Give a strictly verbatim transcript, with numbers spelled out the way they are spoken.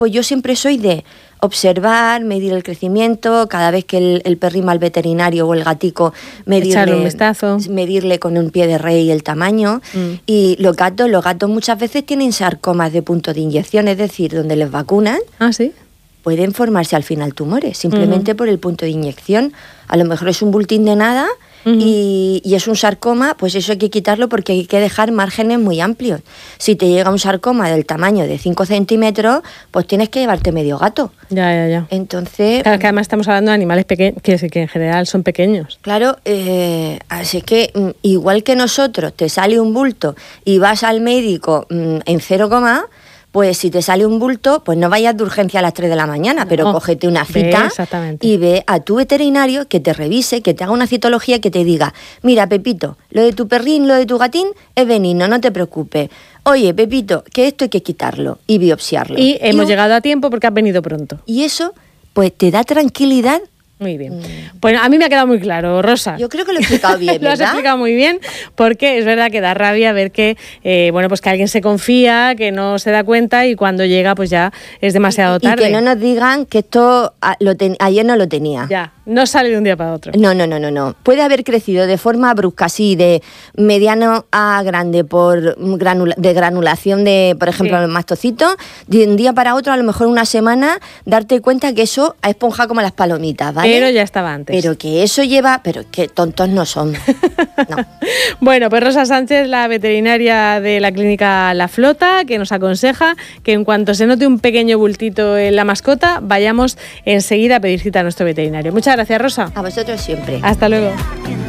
Pues yo siempre soy de observar, medir el crecimiento, cada vez que el, el perrín va al veterinario o el gatico, medirle, echarle un vistazo, medirle con un pie de rey el tamaño. Mm. Y los gatos, los gatos muchas veces tienen sarcomas de punto de inyección, es decir, donde les vacunan. Ah, sí. Pueden formarse al final tumores, simplemente uh-huh. por el punto de inyección. A lo mejor es un bultín de nada. Uh-huh. Y, y es un sarcoma, pues eso hay que quitarlo porque hay que dejar márgenes muy amplios. Si te llega un sarcoma del tamaño de cinco centímetros, pues tienes que llevarte medio gato. Ya, ya, ya. Entonces... Claro, que además estamos hablando de animales pequeños, que, que en general son pequeños. Claro, eh, así que igual que nosotros te sale un bulto y vas al médico mm, en cero coma, pues si te sale un bulto, pues no vayas de urgencia a las tres de la mañana, no, pero cógete una cita ve, y ve a tu veterinario que te revise, que te haga una citología, que te diga, mira, Pepito, lo de tu perrín, lo de tu gatín es benigno, no te preocupes. Oye, Pepito, que esto hay que quitarlo y biopsiarlo. Y hemos y, llegado a tiempo porque has venido pronto. Y eso, pues te da tranquilidad. Muy bien. Mm. Pues a mí me ha quedado muy claro, Rosa. Yo creo que lo he explicado bien, ¿verdad? Lo has explicado muy bien, porque es verdad que da rabia ver que, eh, bueno, pues que alguien se confía, que no se da cuenta y cuando llega, pues ya es demasiado tarde. Y que no nos digan que esto a, lo ten, ayer no lo tenía. Ya, no sale de un día para otro. No, no, no, no, no. Puede haber crecido de forma brusca, así, de mediano a grande, por granula, de granulación de, por ejemplo, sí. los mastocitos, de un día para otro, a lo mejor una semana, darte cuenta que eso ha esponjado como las palomitas, ¿vale? Pero ya estaba antes. Pero que eso lleva, pero que tontos no son. No. Bueno, pues Rosa Sánchez, la veterinaria de la clínica La Flota, que nos aconseja que en cuanto se note un pequeño bultito en la mascota, vayamos enseguida a pedir cita a nuestro veterinario. Muchas gracias, Rosa. A vosotros siempre. Hasta luego.